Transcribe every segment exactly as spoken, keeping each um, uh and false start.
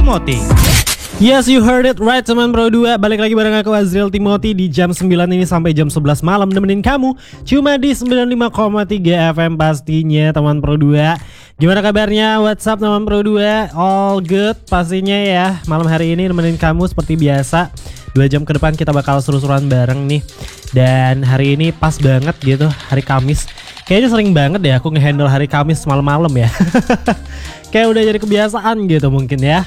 Timothy. Yes, you heard it right teman Pro dua. Balik lagi bareng aku Azriel Timothy di jam sembilan ini sampai jam sebelas malam nemenin kamu cuma di sembilan puluh lima koma tiga F M pastinya teman Pro dua. Gimana kabarnya? What's up teman Pro dua? All good pastinya ya. Malam hari ini nemenin kamu seperti biasa. Dua jam ke depan kita bakal seru-seruan bareng nih. Dan hari ini pas banget gitu, hari Kamis. Kayaknya sering banget deh aku ngehandle hari Kamis malam-malam ya. Kayak udah jadi kebiasaan gitu mungkin ya.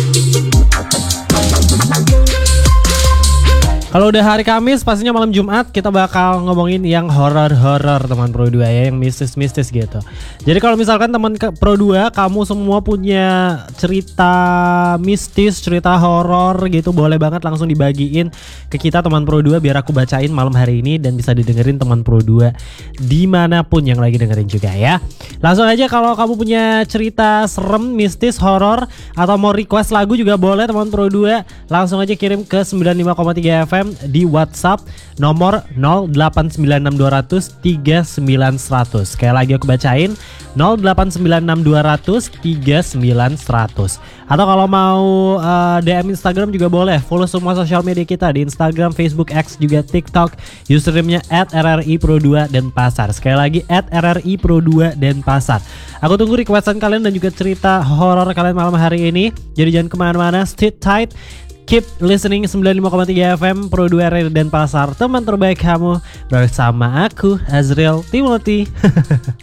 Kalau udah hari Kamis pastinya malam Jumat kita bakal ngomongin yang horor-horor teman Pro dua ya, yang mistis-mistis gitu. Jadi kalau misalkan teman Pro dua kamu semua punya cerita mistis, cerita horor gitu, boleh banget langsung dibagiin ke kita teman Pro dua biar aku bacain malam hari ini dan bisa didengerin teman Pro dua dimanapun yang lagi dengerin juga ya. Langsung aja kalau kamu punya cerita serem, mistis, horor atau mau request lagu juga boleh teman Pro dua, langsung aja kirim ke sembilan puluh lima koma tiga F M di WhatsApp nomor nol delapan sembilan enam dua nol nol tiga sembilan satu nol nol. Sekali lagi aku bacain nol delapan sembilan enam dua nol nol tiga sembilan satu nol nol. Atau kalau mau uh, D M Instagram juga boleh. Follow semua sosial media kita di Instagram, Facebook, X, juga TikTok. Username-nya at R R I Pro dua dan Pasar. Sekali lagi at R R I Pro dua dan Pasar. Aku tunggu requestan kalian dan juga cerita horor kalian malam hari ini. Jadi jangan kemana-mana, stay tight. Keep listening sembilan puluh lima koma tiga F M Pro dua R R I dan Pasar, teman terbaik kamu bersama aku Azriel Timothy.